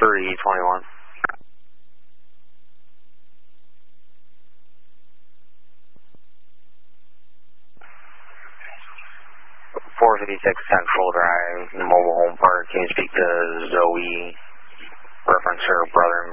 321. 456 Central Drive, Mobile Home Park. Can you speak to Zoe? Reference her brother and